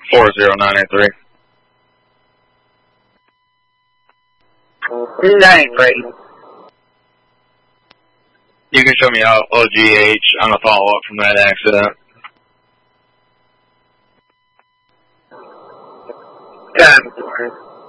40983. 9 ready. You can show me how OGH on a follow-up from that accident. 10.